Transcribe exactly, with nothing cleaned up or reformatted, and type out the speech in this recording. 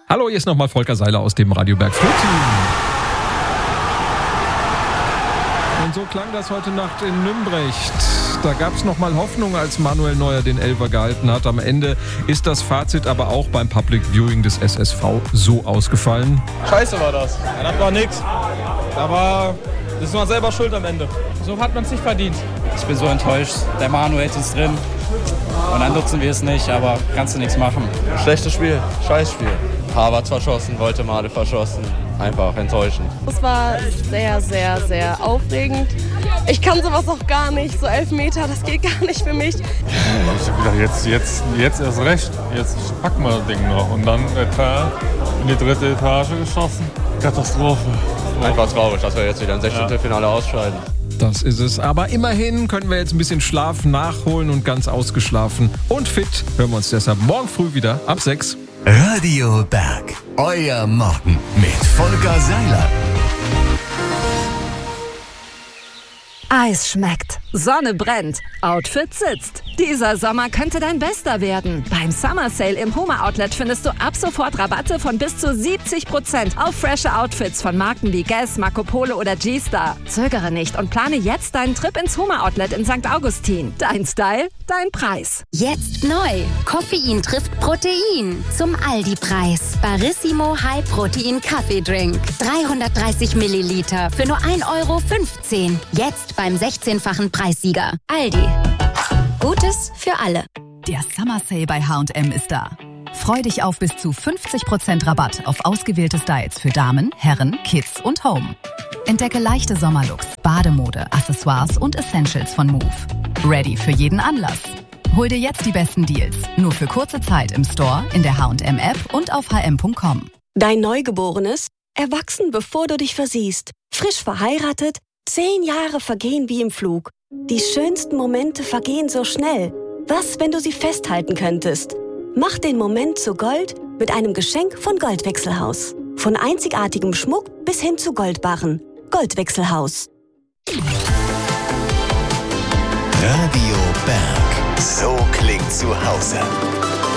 Hallo, hier ist nochmal Volker Seiler aus dem Radio Bergfrüh Team. Und so klang das heute Nacht in Nümbrecht. Da gab es nochmal Hoffnung, als Manuel Neuer den Elfer gehalten hat. Am Ende ist das Fazit aber auch beim Public Viewing des S S V so ausgefallen. Scheiße war das. Ja, das war nix. Da war, das ist man selber schuld am Ende. So hat man es nicht verdient. Ich bin so enttäuscht. Der Manuel ist drin. Und dann nutzen wir es nicht, aber kannst du nichts machen. Schlechtes Spiel, scheiß Spiel. Havertz verschossen, Woltemade verschossen. Einfach enttäuschend. Es war sehr, sehr, sehr aufregend. Ich kann sowas auch gar nicht. So Elfmeter, das geht gar nicht für mich. Ich hab gedacht, jetzt, jetzt, jetzt erst recht. Jetzt packen wir das Ding noch. Und dann Etat in die dritte Etage geschossen. Katastrophe. Einfach traurig, dass wir jetzt wieder im sechzehntelfinale ausscheiden. Das ist es. Aber immerhin können wir jetzt ein bisschen Schlaf nachholen und ganz ausgeschlafen und fit hören wir uns deshalb morgen früh wieder ab sechs. Radio Berg, euer Morgen mit Volker Seiler. Eis schmeckt, Sonne brennt, Outfit sitzt. Dieser Sommer könnte dein bester werden. Beim Summer Sale im Homa Outlet findest du ab sofort Rabatte von bis zu siebzig Prozent auf frische Outfits von Marken wie Guess, Marco Polo oder G-Star. Zögere nicht und plane jetzt deinen Trip ins Homa Outlet in Sankt Augustin. Dein Style, dein Preis. Jetzt neu. Koffein trifft Protein. Zum Aldi-Preis. Barissimo High Protein Kaffeedrink. dreihundertdreißig Milliliter für nur ein Euro fünfzehn. Jetzt beim sechzehnfachen Preissieger. Aldi. Gutes für alle. Der Summer Sale bei H und M ist da. Freu dich auf bis zu fünfzig Prozent Rabatt auf ausgewählte Styles für Damen, Herren, Kids und Home. Entdecke leichte Sommerlooks, Bademode, Accessoires und Essentials von Move. Ready für jeden Anlass. Hol dir jetzt die besten Deals. Nur für kurze Zeit im Store, in der H und M App und auf h m punkt com. Dein Neugeborenes? Erwachsen, bevor du dich versiehst. Frisch verheiratet? Zehn Jahre vergehen wie im Flug. Die schönsten Momente vergehen so schnell. Was, wenn du sie festhalten könntest? Mach den Moment zu Gold mit einem Geschenk von Goldwechselhaus. Von einzigartigem Schmuck bis hin zu Goldbarren. Goldwechselhaus. Radio Berg. So klingt zu Hause.